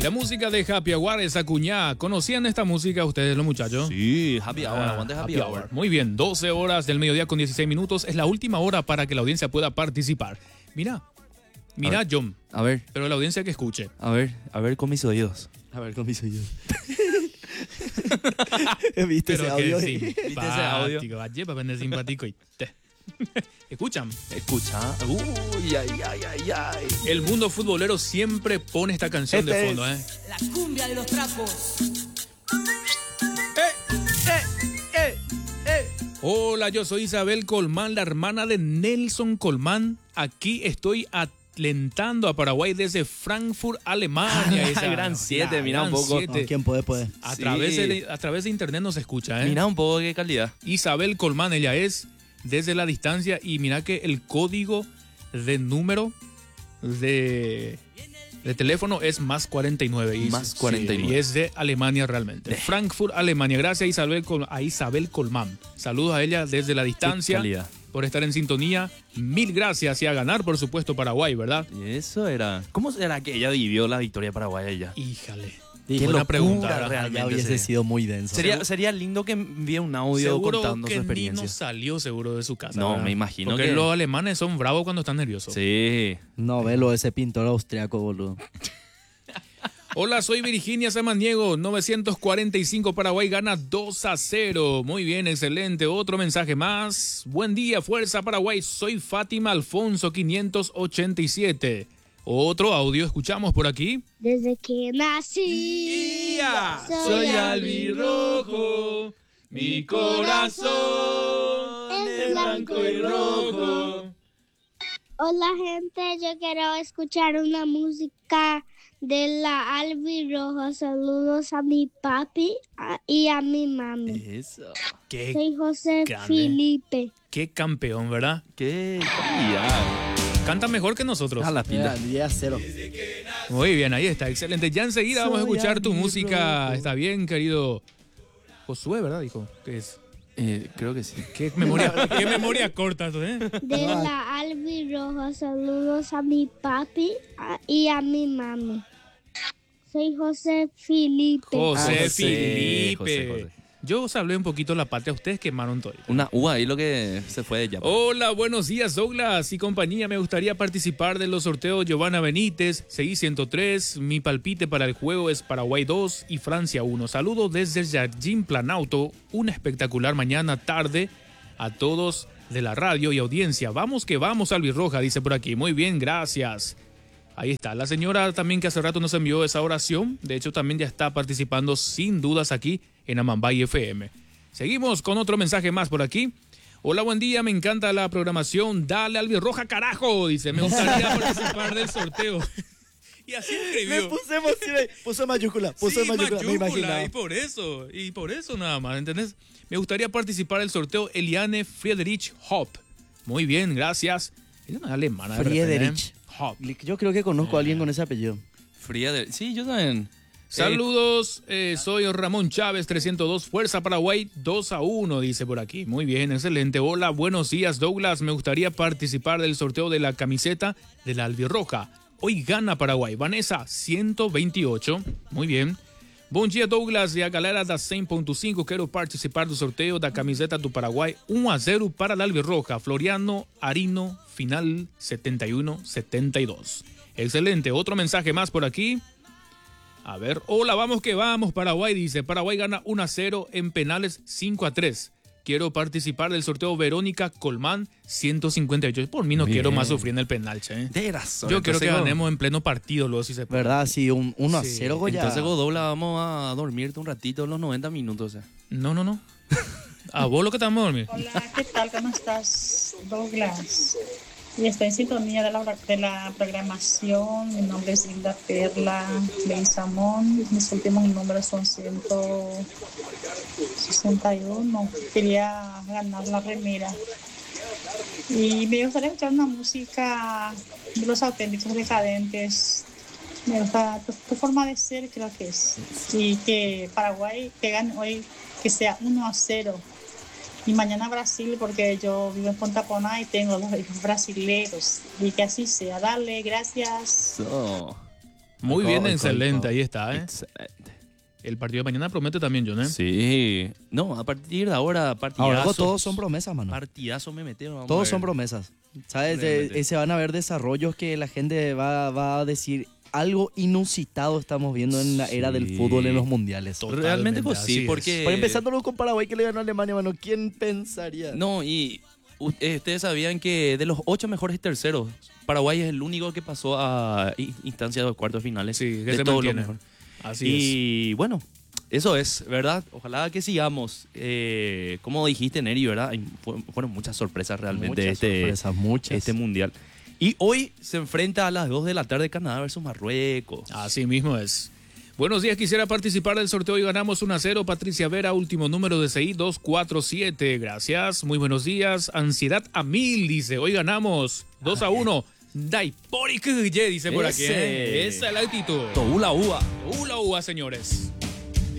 La música de Happy Hour es acuñada. ¿Conocían esta música ustedes, los muchachos? Sí, Happy Hour, aguante Happy Hour. Muy bien, 12 horas del mediodía con 16 minutos. Es la última hora para que la audiencia pueda participar. Mira, John. A ver, Pero la audiencia que escuche. a ver con mis oídos. A ver con mis oídos. ¿Viste Pero ese audio? que ¿Viste ese audio? simpático. Vaya, para vender simpático. Escuchan. Escucha. Uy, ay, ay, ay, ay. El mundo futbolero siempre pone esta canción de fondo, ¿eh? La cumbia de los trapos. Hola, yo soy Isabel Colmán, la hermana de Nelson Colmán. Aquí estoy alentando a Paraguay desde Frankfurt, Alemania. Esa Gran 7, mira un gran poco. siete. No, ¿quién puede? A, Sí. a través de internet nos escucha, ¿eh? Mira un poco qué calidad. Isabel Colmán, ella es desde la distancia. Y mira que el código de número de teléfono es más 49. Más 49. Sí, y es de Alemania realmente. Frankfurt, Alemania. Gracias a Isabel Colmán. Saludos a ella desde la distancia. Qué calidad. Por estar en sintonía. Mil gracias y a ganar, por supuesto, Paraguay, ¿verdad? Y eso era. ¿Cómo será que ella vivió la victoria paraguaya ella? Híjale. Sí, Qué buena pregunta, ¿verdad? Ya realmente hubiese sería. sido muy denso. Sería lindo que envíe un audio Seguro contando que su ni experiencia. no salió seguro de su casa. No, ¿verdad? me imagino Porque que- los alemanes son bravos cuando están nerviosos. Sí. No, velo, ese pintor austriaco, boludo. Hola, soy Virginia Samaniego, 945 Paraguay gana 2-0. Muy bien, excelente. Otro mensaje más. Buen día, fuerza Paraguay. Soy Fátima Alfonso 587. Otro audio escuchamos por aquí. Desde que nací, Soy albirrojo, mi corazón es blanco y rojo. Hola gente, yo quiero escuchar una música de la albirroja. Saludos a mi papi y a mi mami. Eso. Qué, Soy José grande. Felipe. qué campeón, ¿verdad? Qué calidad. Canta mejor que nosotros. A la pila. 10-0. Muy bien, ahí está, excelente. Ya enseguida vamos a Soy escuchar tu albirrojo. música. Está bien, querido Josué, ¿verdad? Dijo que es. Creo que sí. Qué memoria corta, ¿eh? De la albirroja. Saludos a mi papi y a mi mami. Soy José Felipe. José José, Felipe. José. Yo os hablé un poquito la patria, ustedes quemaron todo. Una uva ahí lo que se fue de ella. Hola, buenos días Douglas y compañía. Me gustaría participar de los sorteos Giovanna Benítez, 603. Mi palpite para el juego es Paraguay 2 y Francia 1. Saludos desde Jardín Planauto. Una espectacular mañana, tarde a todos de la radio y audiencia. Vamos que vamos, Albirroja, dice por aquí. Muy bien, gracias. Ahí está. La señora también que hace rato nos envió esa oración. De hecho, también ya está participando sin dudas aquí en Amambay FM. Seguimos con otro mensaje más por aquí. Hola, buen día. Me encanta la programación. Dale, Albirroja, carajo. Dice, me gustaría participar del sorteo. Y así escribió. Puso mayúscula, Sí, me imaginaba. y por eso nada más, ¿entendés? Me gustaría participar del sorteo Eliane Friedrich Hopp. Muy bien, gracias. Ella no es alemana. de repente, Friedrich. ¿eh? Hopp. Yo creo que conozco a alguien con ese apellido. Fría de... Sí, yo también. Saludos, soy Ramón Chávez 302, Fuerza Paraguay 2-1, dice por aquí. Muy bien, excelente. Hola, buenos días Douglas, me gustaría participar del sorteo de la camiseta de la albirroja. Hoy gana Paraguay. Vanessa 128, muy bien. Bom dia Douglas e a galera da 100.5, quero participar do sorteio da camiseta do Paraguai 1-0 para a albirroja. Floriano Arino, final 71-72. Excelente, otro mensaje más por aquí. A ver, hola, vamos que vamos, Paraguay dice, Paraguay gana 1-0 en penales 5-3. Quiero participar del sorteo Verónica Colmán 158. Por mí no Bien. quiero más sufrir en el penal, che. De razón. Yo quiero que Entonces, ganemos en pleno partido, luego si se puede. ¿Verdad? Sí, un 1-0 Sí. Goya. Entonces, Godobla, vamos a dormirte un ratito los 90 minutos. No. A vos lo que estamos a dormir. Hola, ¿qué tal? ¿Cómo estás, Douglas? Y estoy en sintonía de la programación. Mi nombre es Hilda Perla Leizamón. Mis últimos números son 161. Quería ganar la remera. Y me gustaría escuchar una música de Los Auténticos Decadentes. Me gusta tu forma de ser, creo que es. Y que Paraguay, que gane hoy, que sea 1-0. Y mañana Brasil, porque yo vivo en Punta Pona y tengo los hijos brasileños. Y que así sea. Dale, gracias. Muy bien, excelente, ahí está. Excelente. El partido de mañana promete también, John. Sí. No, a partir de ahora, partidazo. Ahora todos son promesas, mano. Partidazo me metieron. vamos a Todos ver. son promesas. ¿Sabes? Realmente. Se van a ver desarrollos que la gente va a decir algo inusitado estamos viendo en la era del Sí. fútbol en los mundiales. Totalmente, Realmente pues así sí, es. porque... Por empezándolo con Paraguay que le ganó a Alemania, mano. ¿Quién pensaría? No, y ustedes sabían que de los 8 mejores terceros, Paraguay es el único que pasó a instancias de cuartos finales. Sí, que de se todos los mantiene. mejores. Así Y bueno, eso es, ¿verdad? Ojalá que sigamos. Como dijiste, Neri, ¿verdad? Fueron muchas sorpresas realmente Muchas sorpresas, muchas. este mundial. Y hoy se enfrenta a las 2 de la tarde Canadá versus Marruecos. es. Así mismo es. Buenos días, quisiera participar del sorteo y ganamos 1-0. Patricia Vera, último número de CI 247. Gracias, muy buenos días. Ansiedad a 1000, dice. Hoy ganamos 2-1. Daipori Kuye, dice por aquí. Ese. Esa es la actitud. Toula Uva. Ula, señores.